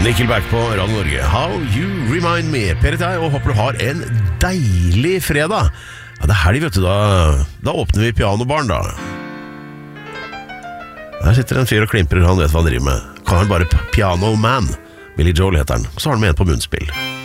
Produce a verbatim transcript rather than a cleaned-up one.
Nickelback på Radio Norge. How you remind me. Per til deg, og håper du har en deilig fredag. Ja, det er helg, vet du. Da, da åpner vi pianobaren, da. Der sitter en fyr og klimper, han vet hva han driver med. Kan han bare Piano Man. Billy Joel heter han. Så har han med en på munnspill.